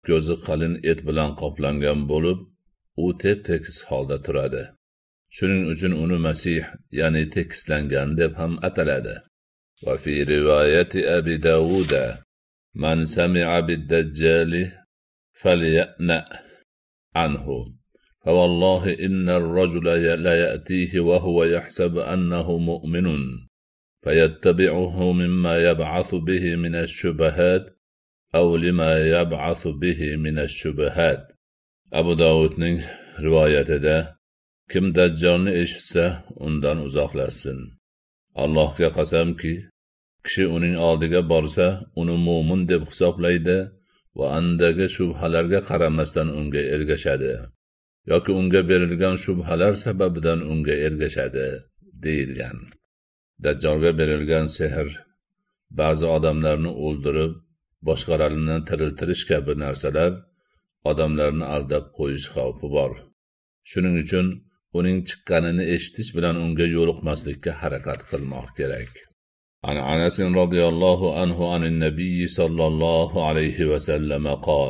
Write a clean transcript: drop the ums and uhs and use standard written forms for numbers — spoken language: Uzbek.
ko'zi qalin et bilan qoplangan bo'lib, u tep-tekis holda turadi. Shuning uchun uni Masih, ya'ni tekislangan deb ham ataladi. Va fi rivoyati Abi Dawud: "Man sami'a bid-dajjali falya'na anhu. فوالله إن الرجل لا يأتيه وهو يحسب أنه مؤمن فيتبعه مما يبعث به من الشبهات أو لما يبعث به من الشبهات." Abu Davudning rivoyatida: kim dajjolni eshitsa, undan uzoqlashsin. Allohga qasamki, kishi uning oldiga borsa, uni mo'min deb hisoblaydi va andagi shubhalarga qaramasdan unga ergashadi. yoki unga berilgan shubhalar sababidan unga ergashadi deyilgan. Dajjolga berilgan sehr ba'zi odamlarni o'ldirib, boshqalarini tiriltirish kabi narsalar odamlarni aldab qo'yish xavfi bor. Shuning uchun uning chiqqanini eshitish bilan unga yo'liqmaslikka harakat qilmoq kerak. An Anas radhiyallohu anhu anin nabiy sallallohu alayhi va sallam qol: